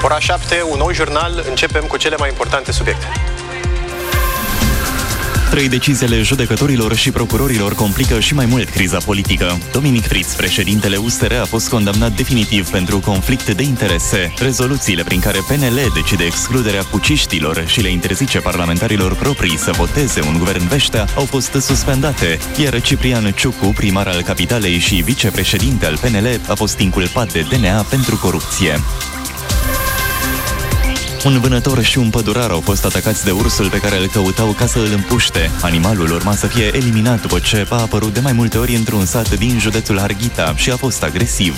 Ora 7, un nou jurnal, începem cu cele mai importante subiecte. 3 deciziile judecătorilor și procurorilor complică și mai mult criza politică. Dominic Fritz, președintele USR, a fost condamnat definitiv pentru conflict de interese. Rezoluțiile prin care PNL decide excluderea puciștilor și le interzice parlamentarilor proprii să voteze un guvern Veștea au fost suspendate, iar Ciprian Ciucu, primar al capitalei și vicepreședinte al PNL, a fost inculpat de DNA pentru corupție. Un vânător și un pădurar au fost atacați de ursul pe care îl căutau ca să îl împuște. Animalul urma să fie eliminat după ce a apărut de mai multe ori într-un sat din județul Harghita și a fost agresiv.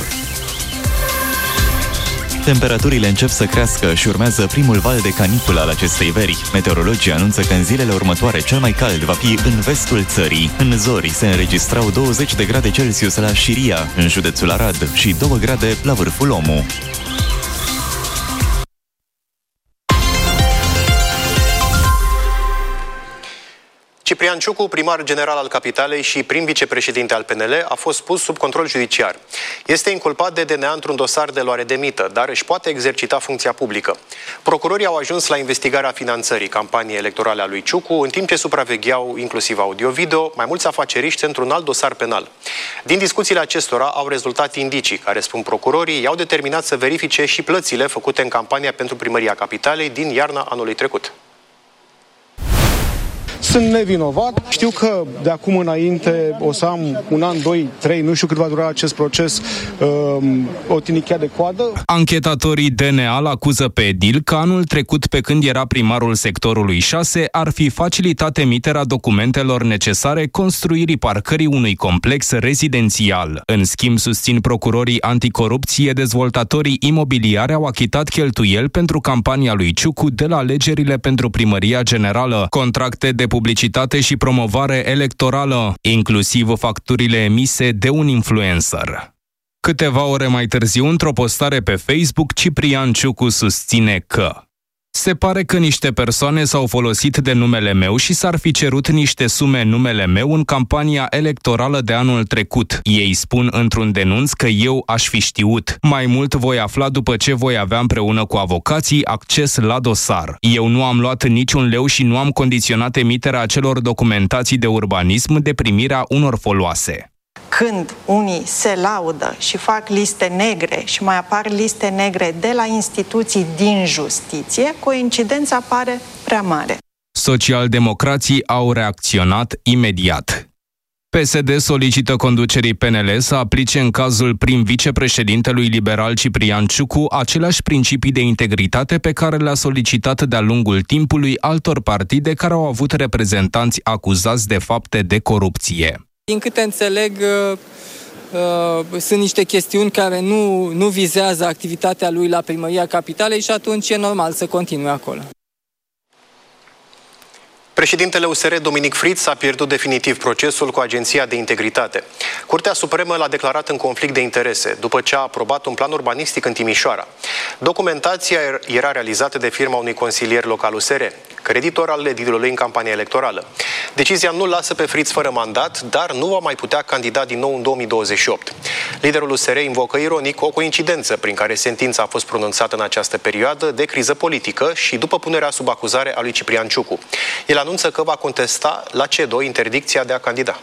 Temperaturile încep să crească și urmează primul val de caniculă al acestei veri. Meteorologii anunță că în zilele următoare cel mai cald va fi în vestul țării. În zori se înregistrau 20 de grade Celsius la Șiria, în județul Arad, și 2 grade la vârful Omu. Ciprian Ciucu, primar general al capitalei și prim vicepreședinte al PNL, a fost pus sub control judiciar. Este inculpat de DNA într-un dosar de luare de mită, dar își poate exercita funcția publică. Procurorii au ajuns la investigarea finanțării campaniei electorale a lui Ciucu, în timp ce supravegheau inclusiv audio-video mai mulți afaceriști într-un alt dosar penal. Din discuțiile acestora au rezultat indicii care, spun procurorii, i-au determinat să verifice și plățile făcute în campania pentru primăria capitalei din iarna anului trecut. Sunt nevinovat. Știu că de acum înainte o să am 1 an, 2, 3, nu știu cât va dura acest proces, o tinichea de coadă. Anchetatorii DNA îl acuză pe edil că anul trecut, pe când era primarul sectorului 6, ar fi facilitat emiterea documentelor necesare construirii parcării unui complex rezidențial. În schimb, susțin procurorii anticorupție, dezvoltatorii imobiliari au achitat cheltuieli pentru campania lui Ciucu de la alegerile pentru primăria generală, contracte de publicitate și promovare electorală, inclusiv facturile emise de un influencer. Câteva ore mai târziu, într-o postare pe Facebook, Ciprian Ciucu susține că se pare că niște persoane s-au folosit de numele meu și s-ar fi cerut niște sume în numele meu în campania electorală de anul trecut. Ei spun într-un denunț că eu aș fi știut. Mai mult voi afla după ce voi avea împreună cu avocații acces la dosar. Eu nu am luat niciun leu și nu am condiționat emiterea acelor documentații de urbanism de primirea unor foloase. Când unii se laudă și fac liste negre și mai apar liste negre de la instituții din justiție, coincidența pare prea mare. Socialdemocrații au reacționat imediat. PSD solicită conducerii PNL să aplice în cazul prim-vicepreședintelui liberal Ciprian Ciucu aceleași principii de integritate pe care le-a solicitat de-a lungul timpului altor partide care au avut reprezentanți acuzați de fapte de corupție. Din câte înțeleg, sunt niște chestiuni care nu vizează activitatea lui la primăria capitalei și atunci e normal să continue acolo. Președintele USR, Dominic Fritz, a pierdut definitiv procesul cu Agenția de Integritate. Curtea Supremă l-a declarat în conflict de interese, după ce a aprobat un plan urbanistic în Timișoara. Documentația era realizată de firma unui consilier local USR, creditor al edilului în campania electorală. Decizia nu lasă pe Fritz fără mandat, dar nu va mai putea candida din nou în 2028. Liderul USR invocă ironic o coincidență prin care sentința a fost pronunțată în această perioadă de criză politică și după punerea sub acuzare a lui Ciprian Ciucu. El anunță că va contesta la CEDO interdicția de a candida.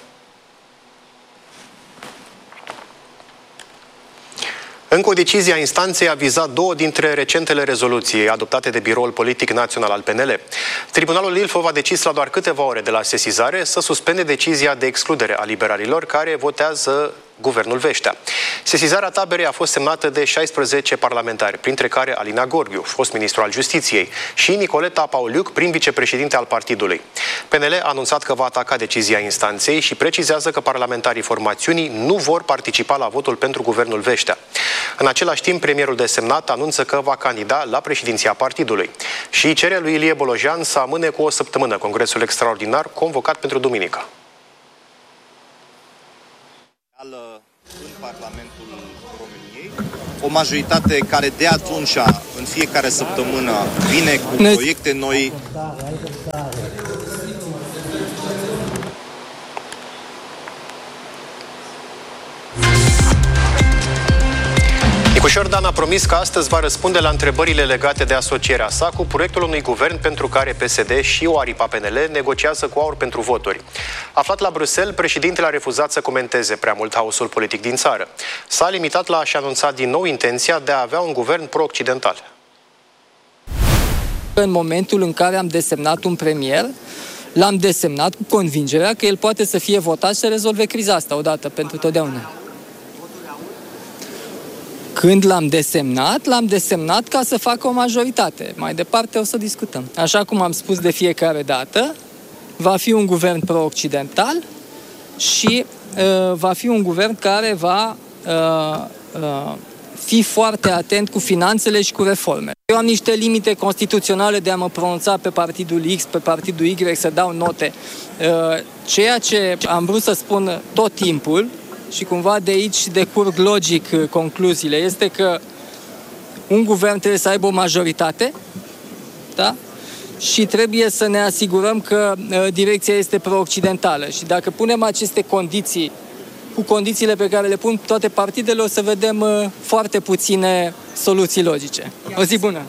Încă o decizie a instanței a vizat 2 dintre recentele rezoluții adoptate de Biroul Politic Național al PNL. Tribunalul Ilfov a decis la doar câteva ore de la sesizare să suspende decizia de excludere a liberalilor care votează guvernul Veștea. Sesizarea taberei a fost semnată de 16 parlamentari, printre care Alina Gorghiu, fost ministru al Justiției, și Nicoleta Pauliuc, prim vicepreședinte al partidului. PNL a anunțat că va ataca decizia instanței și precizează că parlamentarii formațiunii nu vor participa la votul pentru guvernul Veștea. În același timp, premierul desemnat anunță că va candida la președinția partidului și cere lui Ilie Bolojan să amâne cu o săptămână congresul extraordinar convocat pentru duminică. În Parlamentul României, o majoritate care de atunci, în fiecare săptămână, vine cu proiecte noi. Cu Șordan a promis că astăzi va răspunde la întrebările legate de asocierea sa cu proiectul unui guvern pentru care PSD și o aripa PNL negociază cu AUR pentru voturi. Aflat la Bruxelles, președintele a refuzat să comenteze prea mult haosul politic din țară. S-a limitat la a-și anunța din nou intenția de a avea un guvern pro-occidental. În momentul în care am desemnat un premier, l-am desemnat cu convingerea că el poate să fie votat și să rezolve criza asta odată pentru totdeauna. Când l-am desemnat ca să facă o majoritate. Mai departe o să discutăm. Așa cum am spus de fiecare dată, va fi un guvern pro-occidental și va fi un guvern care va fi foarte atent cu finanțele și cu reforme. Eu am niște limite constituționale de a mă pronunța pe partidul X, pe partidul Y, să dau note. Ceea ce am vrut să spun tot timpul, și cumva de aici decurg logic concluziile, este că un guvern trebuie să aibă o majoritate, da? Și trebuie să ne asigurăm că direcția este pro-occidentală. Și dacă punem aceste condiții cu condițiile pe care le pun toate partidele, o să vedem foarte puține soluții logice. O zi bună!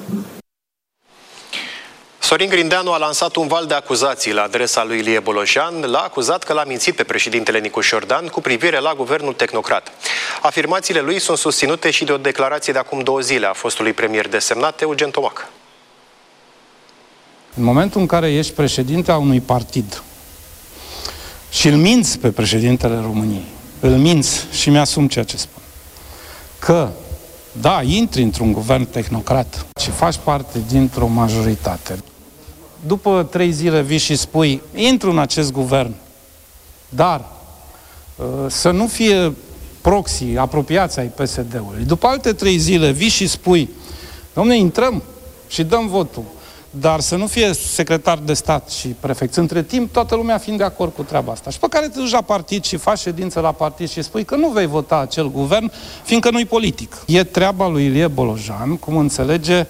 Sorin Grindeanu a lansat un val de acuzații la adresa lui Ilie Bolojan. L-a acuzat că l-a mințit pe președintele Nicu Șordan cu privire la guvernul tehnocrat. Afirmațiile lui sunt susținute și de o declarație de acum 2 zile a fostului premier desemnat, Eugen Tomac. În momentul în care ești președinte a unui partid și îl minți pe președintele României, îl minți și mi-asum ceea ce spun, că da, intri într-un guvern tehnocrat și faci parte dintr-o majoritate. După 3 zile vii și spui, intru în acest guvern, dar să nu fie proxy, apropiați ai PSD-ului. După alte 3 zile vii și spui, dom'le, intrăm și dăm votul, dar să nu fie secretar de stat și prefect. Între timp, toată lumea fiind de acord cu treaba asta. Și pe care te duci la partid și faci ședință la partid și spui că nu vei vota acel guvern, fiindcă nu-i politic. E treaba lui Ilie Bolojan, cum înțelege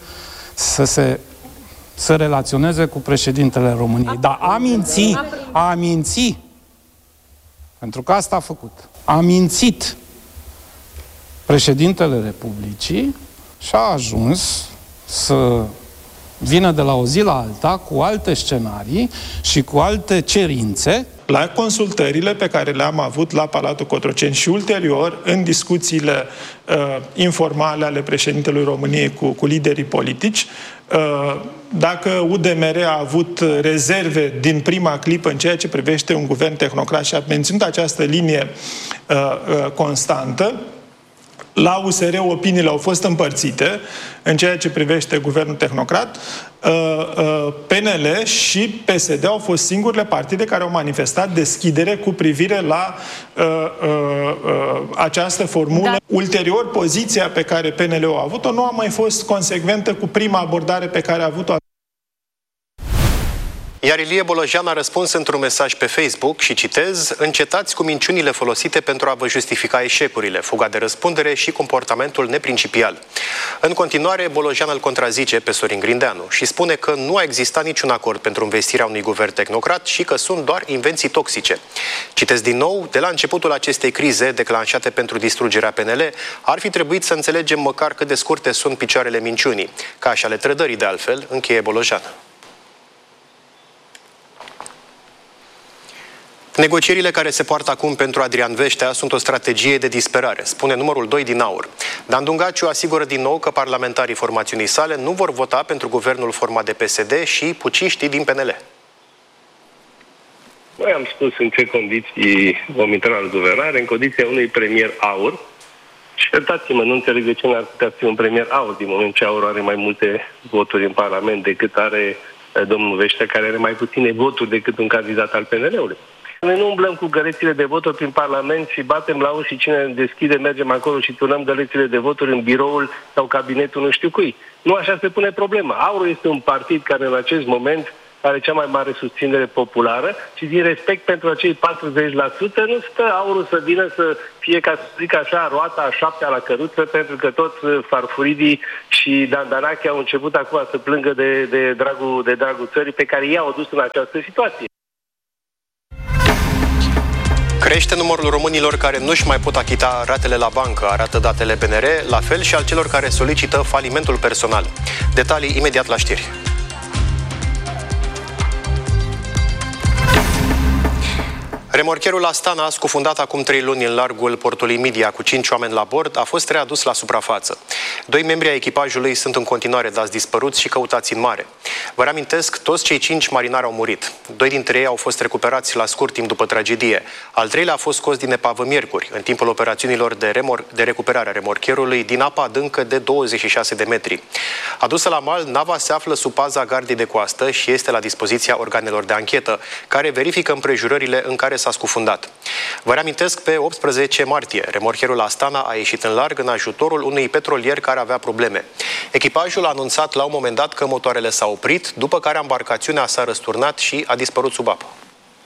să relaționeze cu președintele României. Dar a minți, pentru că asta a făcut. A mințit președintele Republicii și a ajuns să vină de la o zi la alta cu alte scenarii și cu alte cerințe. La consultările pe care le-am avut la Palatul Cotroceni și ulterior, în discuțiile informale ale președintelui României cu liderii politici, dacă UDMR a avut rezerve din prima clipă în ceea ce privește un guvern tehnocrat și a menținut această linie constantă, la USR opiniile au fost împărțite în ceea ce privește guvernul tehnocrat. PNL și PSD au fost singurele partide care au manifestat deschidere cu privire la această formulă. Da. Ulterior, poziția pe care PNL-ul a avut-o nu a mai fost consecventă cu prima abordare pe care a avut-o. Iar Ilie Bolojan a răspuns într-un mesaj pe Facebook și citez: încetați cu minciunile folosite pentru a vă justifica eșecurile, fuga de răspundere și comportamentul neprincipial. În continuare, Bolojan îl contrazice pe Sorin Grindeanu și spune că nu a existat niciun acord pentru învestirea unui guvern tehnocrat și că sunt doar invenții toxice. Citez din nou: de la începutul acestei crize declanșate pentru distrugerea PNL, ar fi trebuit să înțelegem măcar cât de scurte sunt picioarele minciunii, ca și ale trădării de altfel, încheie Bolojan. Negocierile care se poartă acum pentru Adrian Veștea sunt o strategie de disperare, spune numărul 2 din AUR. Dan Dungaciu asigură din nou că parlamentarii formațiunii sale nu vor vota pentru guvernul format de PSD și puciștii din PNL. Noi am spus în ce condiții vom intra în guvernare, în condiția unui premier AUR. Și iertați-mă, nu înțeleg de ce n-ar putea fi un premier AUR, din moment ce AUR are mai multe voturi în Parlament decât are domnul Veștea, care are mai puține voturi decât un candidat al PNL-ului. Noi nu umblăm cu gălețile de voturi prin Parlament și batem la uși și cine deschide, mergem acolo și turnăm gălețile de voturi în biroul sau cabinetul nu știu cui. Nu așa se pune problema. AUR este un partid care în acest moment are cea mai mare susținere populară și din respect pentru acei 40% nu stă AUR să vină să fie, ca să zic așa, roata a 7-a la căruță, pentru că toți Farfuridii și Dandanache au început acum să plângă de dragul țării pe care ei au dus în această situație. Crește numărul românilor care nu-și mai pot achita ratele la bancă, arată datele BNR, la fel și al celor care solicită falimentul personal. Detalii imediat la știri. Remorcherul Astana, scufundat acum 3 luni în largul portului Midia cu 5 oameni la bord, a fost readus la suprafață. 2 membri ai echipajului sunt în continuare dați dispăruți și căutați în mare. Vă reamintesc, toți cei 5 marinari au murit. 2 dintre ei au fost recuperați la scurt timp după tragedie. Al 3-lea a fost scos din epavă miercuri, în timpul operațiunilor de recuperare a remorcherului din apa adâncă de 26 de metri. Adusă la mal, nava se află sub paza gardei de coastă și este la dispoziția organelor de anchetă, care verifică împrejurările în care s-a scufundat. Vă reamintesc, pe 18 martie, remorcherul Astana a ieșit în larg în ajutorul unui petrolier care avea probleme. Echipajul a anunțat la un moment dat că motoarele s-au oprit, după care embarcațiunea s-a răsturnat și a dispărut sub apă.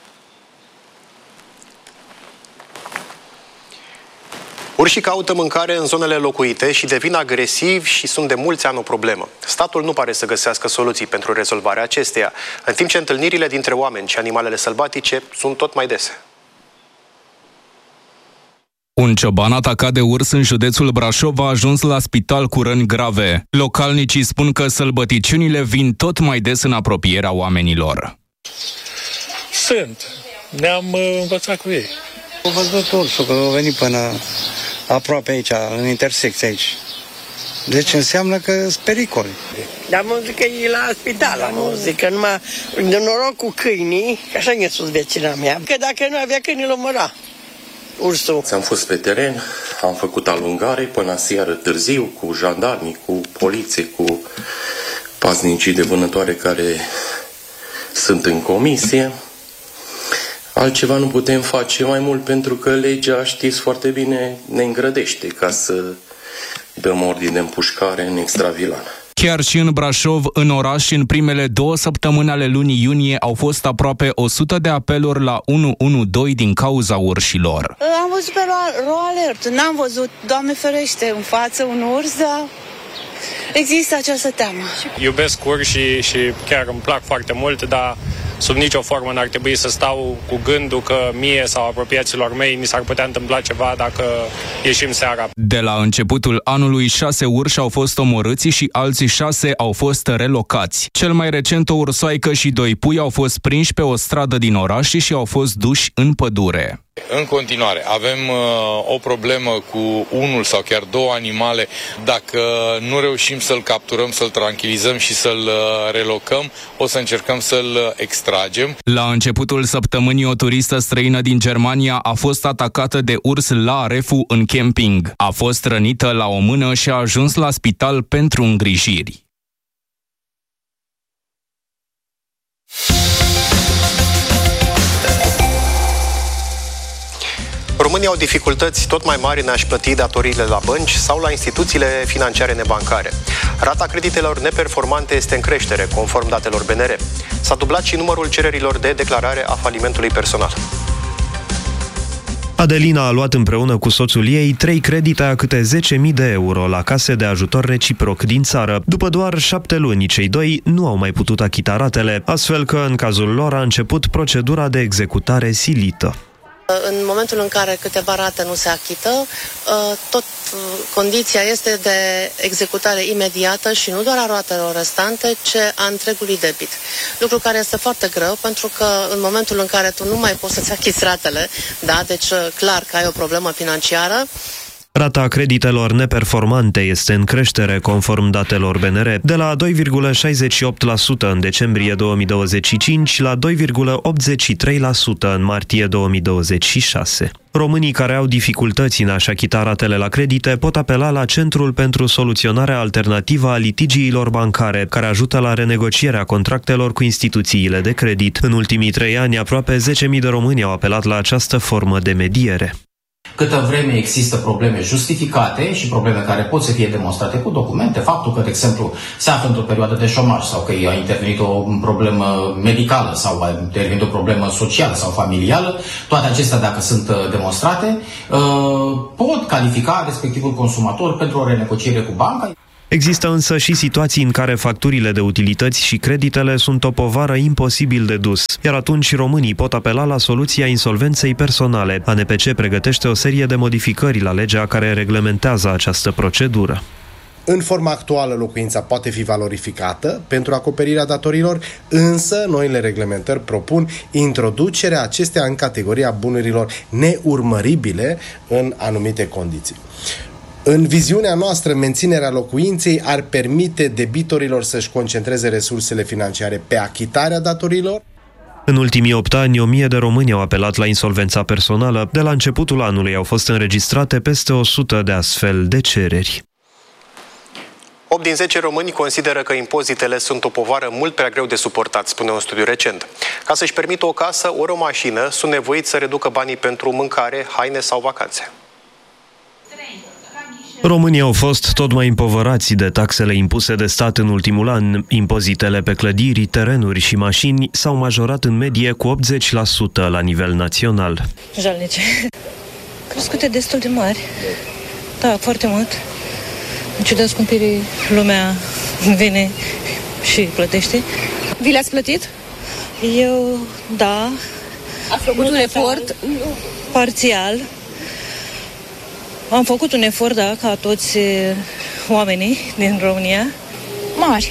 Urșii caută mâncare în zonele locuite și devin agresivi și sunt de mulți ani o problemă. Statul nu pare să găsească soluții pentru rezolvarea acesteia, în timp ce întâlnirile dintre oameni și animalele sălbatice sunt tot mai dese. Un cioban atacat de urs în județul Brașov a ajuns la spital cu răni grave. Localnicii spun că sălbăticiunile vin tot mai des în apropierea oamenilor. Ne-am învățat cu ei. Au văzut ursul, că au venit până aproape aici, în intersecție aici. Deci înseamnă că sunt pericole. Dar mă zic că e la spital, mă zic că numai de noroc cu câinii, că așa ne sus vecina mea, că dacă nu avea câini, îl omora ursul. Am fost pe teren, am făcut alungare până seară târziu, cu jandarmii, cu poliție, cu paznicii de vânătoare care sunt în comisie. Altceva nu putem face mai mult pentru că legea, știți foarte bine, ne îngrădește ca să dăm ordine de împușcare în extravilan. Chiar și în Brașov, în oraș, în primele 2 săptămâni ale lunii iunie au fost aproape 100 de apeluri la 112 din cauza urșilor. Am văzut pe RoAlert, n-am văzut, Doamne ferește, în față un urs, dar există această teamă. Iubesc urșii și chiar îmi plac foarte mult, dar sub nicio formă n-ar trebui să stau cu gândul că mie sau apropiaților mei mi s-ar putea întâmpla ceva dacă ieșim seara. De la începutul anului, 6 urși au fost omorâți și alții 6 au fost relocați. Cel mai recent, o ursoaică și 2 pui au fost prinși pe o stradă din oraș și au fost duși în pădure. În continuare, avem o problemă cu unul sau chiar 2 animale. Dacă nu reușim să-l capturăm, să-l tranquilizăm și să-l relocăm, o să încercăm să-l extragem. La începutul săptămânii, o turistă străină din Germania a fost atacată de urs la Arefu în camping. A fost rănită la o mână și a ajuns la spital pentru îngrijiri. Românii au dificultăți tot mai mari în a-și plăti datoriile la bănci sau la instituțiile financiare nebancare. Rata creditelor neperformante este în creștere, conform datelor BNR. S-a dublat și numărul cererilor de declarare a falimentului personal. Adelina a luat împreună cu soțul ei 3 credite a câte 10.000 de euro la case de ajutor reciproc din țară. După doar 7 luni, cei doi nu au mai putut achita ratele, astfel că în cazul lor a început procedura de executare silită. În momentul în care câteva rate nu se achită, tot condiția este de executare imediată și nu doar a ratelor restante, ci a întregului debit. Lucru care este foarte greu, pentru că în momentul în care tu nu mai poți să-ți achiți ratele, da, deci clar că ai o problemă financiară. Rata creditelor neperformante este în creștere, conform datelor BNR, de la 2,68% în decembrie 2025 la 2,83% în martie 2026. Românii care au dificultăți în a-și achita ratele la credite pot apela la Centrul pentru Soluționarea Alternativă a Litigiilor Bancare, care ajută la renegocierea contractelor cu instituțiile de credit. În ultimii 3 ani, aproape 10.000 de români au apelat la această formă de mediere. Câtă vreme există probleme justificate și probleme care pot să fie demonstrate cu documente, faptul că, de exemplu, se află într-o perioadă de șomaj sau că a intervenit o problemă medicală sau a intervenit o problemă socială sau familială, toate acestea, dacă sunt demonstrate, pot califica respectivul consumator pentru o renegociere cu banca. Există însă și situații în care facturile de utilități și creditele sunt o povară imposibil de dus, iar atunci românii pot apela la soluția insolvenței personale. ANPC pregătește o serie de modificări la legea care reglementează această procedură. În forma actuală, locuința poate fi valorificată pentru acoperirea datorilor, însă noile reglementări propun introducerea acesteia în categoria bunurilor neurmăribile în anumite condiții. În viziunea noastră, menținerea locuinței ar permite debitorilor să-și concentreze resursele financiare pe achitarea datorilor. În ultimii 8 ani, 1000 de români au apelat la insolvența personală. De la începutul anului au fost înregistrate peste 100 de astfel de cereri. 8 din 10 români consideră că impozitele sunt o povară mult prea greu de suportat, spune un studiu recent. Ca să-și permită o casă ori o mașină, sunt nevoiți să reducă banii pentru mâncare, haine sau vacanțe. Românii au fost tot mai împovărați de taxele impuse de stat în ultimul an. Impozitele pe clădiri, terenuri și mașini s-au majorat în medie cu 80% la nivel național. Jalnice. Crescute destul de mari. Da, foarte mult. În ciuda scumpirii, lumea vine și plătește. Vi le-ați plătit? Eu, da. Ați făcut un efort? Parțial. Am făcut un efort, da, ca toți oamenii din România. Mari.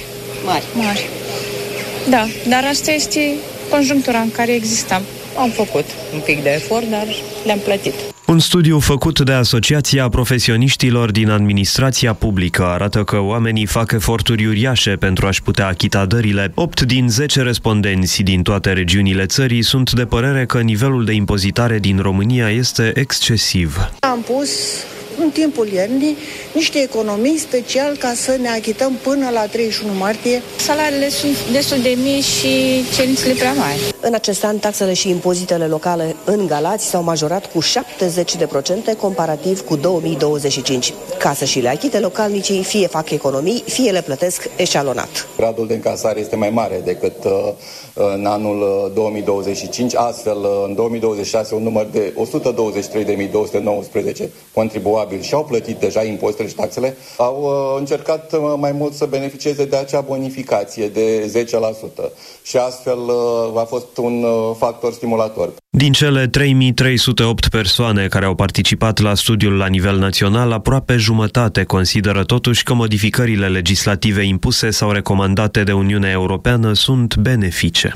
Da, dar asta este conjunctura în care existăm. Am făcut un pic de efort, dar le-am plătit. Un studiu făcut de Asociația Profesioniștilor din Administrația Publică arată că oamenii fac eforturi uriașe pentru a-și putea achita dările. 8 din 10 respondenți din toate regiunile țării sunt de părere că nivelul de impozitare din România este excesiv. Am pus în timpul iernii niște economii special ca să ne achităm până la 31 martie. Salariile sunt destul de mici și cerințele prea mari. În acest an, taxele și impozitele locale în Galați s-au majorat cu 70% comparativ cu 2025. Ca să și le achite localnicii, fie fac economii, fie le plătesc eșalonat. Gradul de încasare este mai mare decât în anul 2025, astfel în 2026 un număr de 123.219 contribuabili și-au plătit deja impozitele și taxele, au încercat mai mult să beneficieze de acea bonificație de 10% și astfel a fost un factor stimulator. Din cele 3308 persoane care au participat la studiul la nivel național, aproape jumătate consideră totuși că modificările legislative impuse sau recomandate de Uniunea Europeană sunt benefice.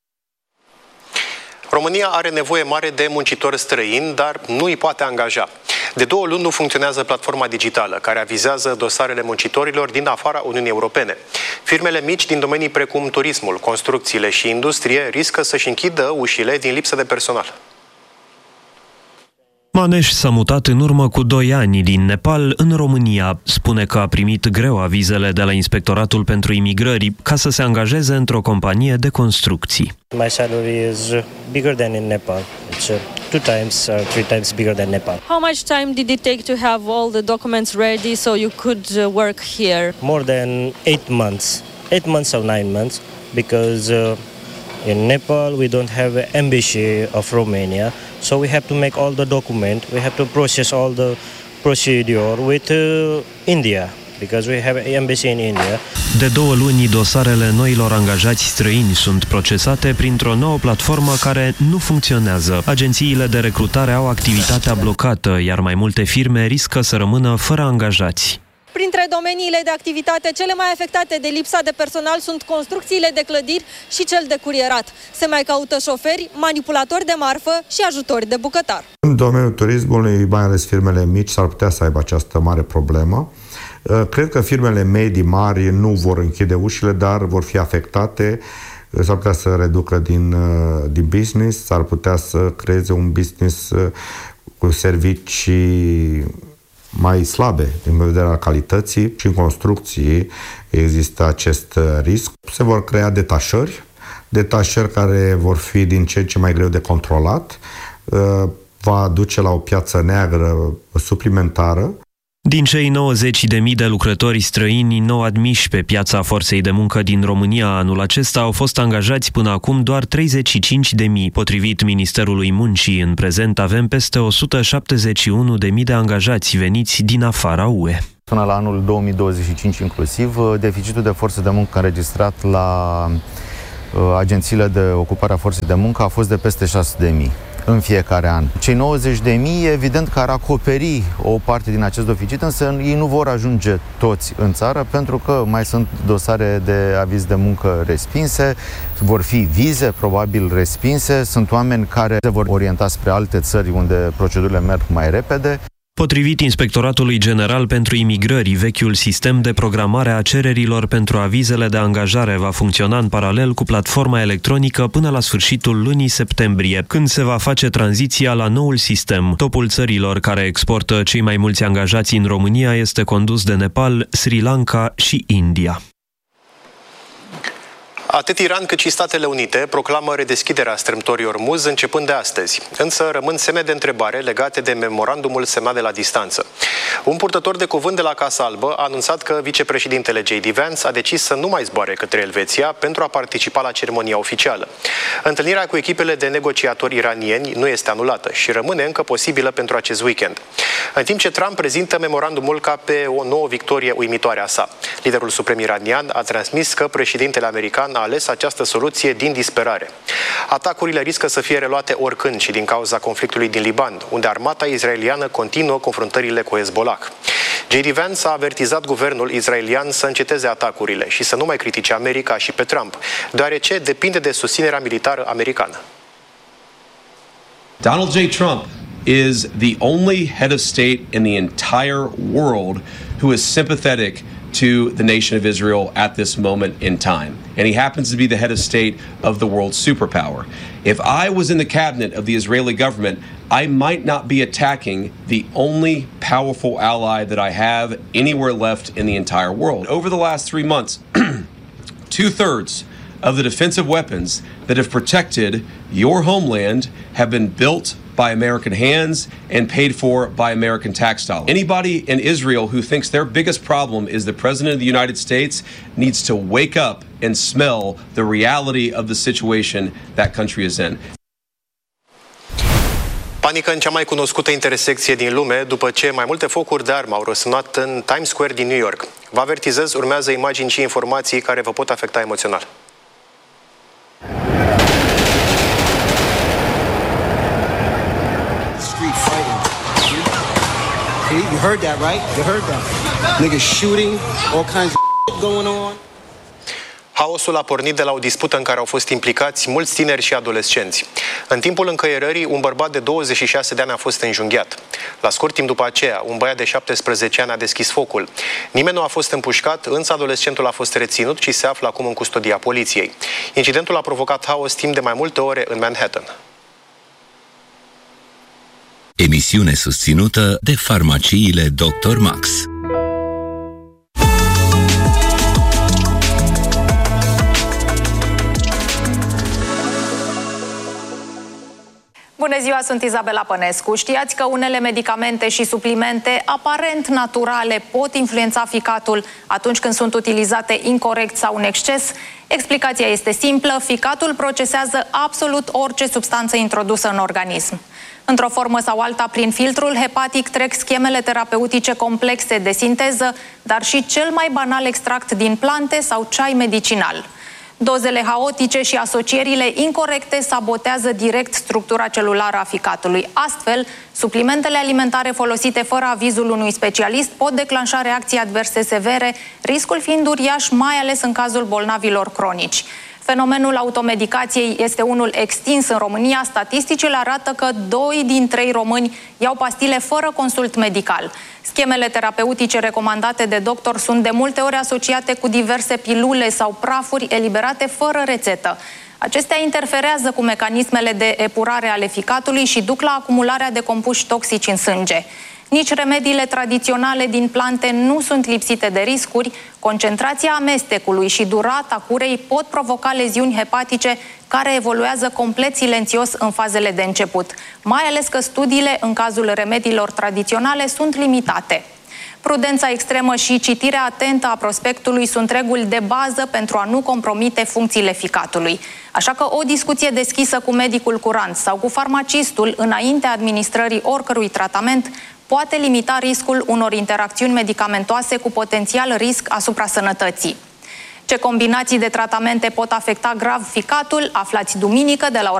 România are nevoie mare de muncitori străini, dar nu îi poate angaja. De 2 luni nu funcționează platforma digitală, care avizează dosarele muncitorilor din afara Uniunii Europene. Firmele mici din domenii precum turismul, construcțiile și industrie riscă să-și închidă ușile din lipsă de personal. Maneș s-a mutat în urmă cu 2 ani din Nepal în România. Spune că a primit greu avizele de la Inspectoratul pentru Imigrări ca să se angajeze într-o companie de construcții. My salary is bigger than in Nepal. It's 2 times or 3 times bigger than Nepal. How much time did it take to have all the documents ready so you could work here? More than 8 months. 8 months or 9 months because in Nepal we don't have an embassy of Romania, so we have to make all the document. We have to process all the procedure with India because we have an embassy in India. De 2 luni, dosarele noilor angajați străini sunt procesate printr-o nouă platformă care nu funcționează. Agențiile de recrutare au activitatea blocată, iar mai multe firme riscă să rămână fără angajați. Printre domeniile de activitate cele mai afectate de lipsa de personal sunt construcțiile de clădiri și cel de curierat. Se mai caută șoferi, manipulatori de marfă și ajutori de bucătar. În domeniul turismului, mai ales firmele mici, s-ar putea să aibă această mare problemă. Cred că firmele medii, mari nu vor închide ușile, dar vor fi afectate. S-ar putea să reducă din business, s-ar putea să creeze un business cu servicii mai slabe din vedere al calității și în construcții există acest risc. Se vor crea detașări care vor fi din ce în ce mai greu de controlat, va duce la o piață neagră suplimentară. Din cei 90.000 de lucrători străini nou admiși pe piața forței de muncă din România anul acesta au fost angajați până acum doar 35.000. Potrivit Ministerului Muncii, în prezent avem peste 171.000 de angajați veniți din afara UE. Până la anul 2025 inclusiv, deficitul de forță de muncă înregistrat la agențiile de ocupare a forței de muncă a fost de peste 6.000 în fiecare an. Cei 90.000, evident că ar acoperi o parte din acest deficit, însă ei nu vor ajunge toți în țară, pentru că mai sunt dosare de aviz de muncă respinse, vor fi vize probabil respinse, sunt oameni care se vor orienta spre alte țări unde procedurile merg mai repede. Potrivit Inspectoratului General pentru Imigrări, vechiul sistem de programare a cererilor pentru avizele de angajare va funcționa în paralel cu platforma electronică până la sfârșitul lunii septembrie, când se va face tranziția la noul sistem. Topul țărilor care exportă cei mai mulți angajați în România este condus de Nepal, Sri Lanka și India. Atât Iran cât și Statele Unite proclamă redeschiderea strâmtorii Ormuz începând de astăzi, însă rămân semne de întrebare legate de memorandumul semnat de la distanță. Un purtător de cuvânt de la Casa Albă a anunțat că vicepreședintele J.D. Vance a decis să nu mai zboare către Elveția pentru a participa la ceremonia oficială. Întâlnirea cu echipele de negociatori iranieni nu este anulată și rămâne încă posibilă pentru acest weekend. În timp ce Trump prezintă memorandumul ca pe o nouă victorie uimitoare a sa. Liderul suprem iranian a transmis că președintele american a ales această soluție din disperare. Atacurile riscă să fie reluate oricând și din cauza conflictului din Liban, unde armata israeliană continuă confruntările cu Hezbollah. J.D. Vance a avertizat guvernul israelian să înceteze atacurile și să nu mai critique America și pe Trump, deoarece depinde de susținerea militară americană. Donald J. Trump is the only head of state in the entire world who is sympathetic to the nation of Israel at this moment in time. And he happens to be the head of state of the world superpower. If I was in the cabinet of the Israeli government, I might not be attacking the only powerful ally that I have anywhere left in the entire world. Over the last 3 months, 2/3 of the defensive weapons that have protected your homeland have been built by American hands and paid for by American tax dollars. Anybody in Israel who thinks their biggest problem is the President of the United States needs to wake up and smell the reality of the situation that country is in. Panică în cea mai cunoscută intersecție din lume după ce mai multe focuri de armă au răsunat în Times Square din New York. Vă avertizez, urmează imagini și informații care vă pot afecta emoțional. You heard that, right? You heard that. Niggas shooting, all kinds of going on. Haosul a pornit de la o dispută în care au fost implicați mulți tineri și adolescenți. În timpul încăierării, un bărbat de 26 de ani a fost înjunghiat. La scurt timp după aceea, un băiat de 17 ani a deschis focul. Nimeni nu a fost împușcat, însă adolescentul a fost reținut și se află acum în custodia poliției. Incidentul a provocat haos timp de mai multe ore în Manhattan. Emisiune susținută de farmaciile Dr. Max. Bună ziua, sunt Izabela Pănescu. Știați că unele medicamente și suplimente aparent naturale pot influența ficatul atunci când sunt utilizate incorect sau în exces? Explicația este simplă, ficatul procesează absolut orice substanță introdusă în organism. Într-o formă sau alta, prin filtrul hepatic trec schemele terapeutice complexe de sinteză, dar și cel mai banal extract din plante sau ceai medicinal. Dozele haotice și asocierile incorrecte sabotează direct structura celulară a ficatului. Astfel, suplimentele alimentare folosite fără avizul unui specialist pot declanșa reacții adverse severe, riscul fiind uriaș, mai ales în cazul bolnavilor cronici. Fenomenul automedicației este unul extins în România. Statisticile arată că 2 din 3 români iau pastile fără consult medical. Schemele terapeutice recomandate de doctor sunt de multe ori asociate cu diverse pilule sau prafuri eliberate fără rețetă. Acestea interferează cu mecanismele de epurare ale ficatului și duc la acumularea de compuși toxici în sânge. Nici remediile tradiționale din plante nu sunt lipsite de riscuri. Concentrația amestecului și durata curei pot provoca leziuni hepatice care evoluează complet silențios în fazele de început, mai ales că studiile în cazul remediilor tradiționale sunt limitate. Prudența extremă și citirea atentă a prospectului sunt reguli de bază pentru a nu compromite funcțiile ficatului. Așa că o discuție deschisă cu medicul curant sau cu farmacistul înaintea administrării oricărui tratament poate limita riscul unor interacțiuni medicamentoase cu potențial risc asupra sănătății. Ce combinații de tratamente pot afecta grav ficatul? Aflați duminică de la ora